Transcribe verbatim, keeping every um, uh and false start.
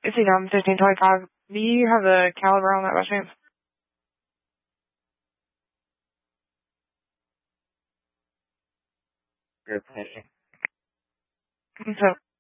It's a um, fifteen twenty-five. Do you have the caliber on that by chance? Good, thank you. So